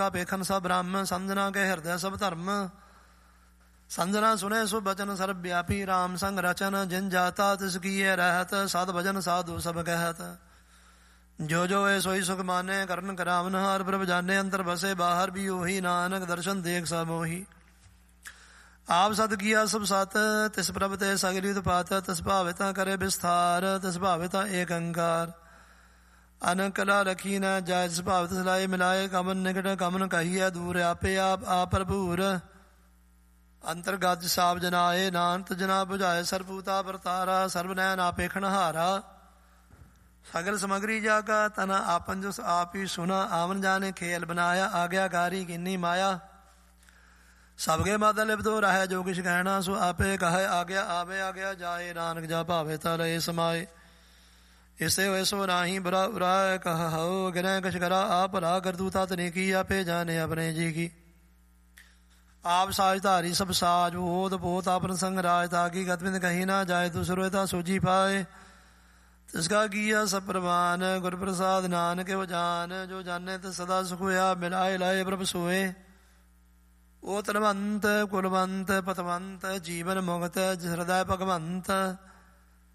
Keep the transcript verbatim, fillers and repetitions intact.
पेखन सब ब्रह्म संजना के हृदय सब धर्म संजना सुने सु बचन सर्वव्यापी राम संग रचन जिन जाता तिस किए रहत साध भजन साधु सब कहत जो जो है सोई सुख माने करण करावन हर प्रभ जाने अंतर बसे बाहर भी ओही नानक दर्शन देख सब मोही आप सद किया सब सात तिस प्रभ ते सगली उत्पात तिस भाविता करे विस्तार तिस भाविता एक अंकार अनकला रखी न जाय तिस भावित सिलाए मिलाए कमन निकट कमन कहिए दूर आपे आप आप प्रभुर अंतर्गत साब जनाए नानत जना बुझाए सरपूता परतारा सर्वनयन आपे खनहारा सगल समग्री जाका तना आपन जो आप ही सुना आवन जाने खेल बनाया आज्ञाकारी किन्नी माया सबके माता लिपदो रहे जो किश कहना सो आपे कहे आज्ञा आवे आज्ञा जाए नानक जा भावे तले समाए इसे वैसो नाही बुरा उरा कह हो गिरह कछ करा आप भला कर दूता तने की आपे जाने अपने जी की आप साजधारी सब साज बोध बोध आपन संग राज ताकि गतविंद कहीं ना जाए तो सुरता सोजी पाए तिसका किया सब प्रवान गुर प्रसाद नानक वो जान जो जाने तो सदा सुखया मिलाए लाए प्रभ सोए ओ तनवंत कुलवंत पतवंत जीवन मुक्त हृदय भगवंत